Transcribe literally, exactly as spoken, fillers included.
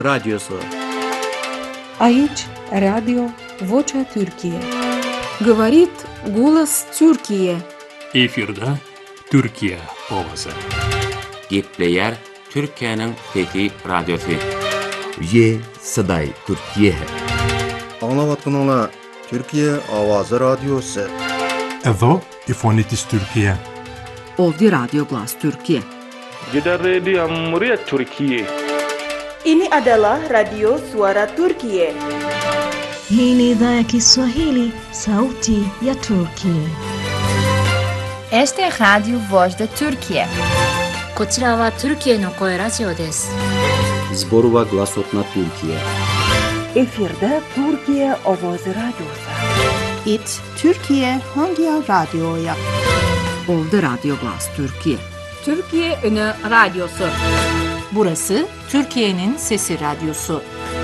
Radyosu. Aici Radio Vocea Türkiye. Говорит голос Türkiye. Efirde Türkiye ovası. Gepleyer Türkiye'nin Fethi Radyosu. Ye Saday Türkiye. Anlavatkanlar Türkiye Avazı Radyosu. Evo İfonitis Türkiye. Ovdje Radio Glas Türkiye. Gidan Rediyon Muryat Türkiye. Ini adalah Radio Suara Türkiye. Hii ni idhaa ya Kiswahili, Sauti ya Turkiye. Este é Radio Voz da Turkiye. こちらはトルキエの声ラジオです。 Zborova Glasotna Türkiye. Efirde Türkiye Ovoz Radyosu. It Türkiye Hangi Radyo'ya? Ovdje Radio Glas Türkiye. Türkiye Ünü Radyosu. Burası Türkiye'nin Sesi Radyosu.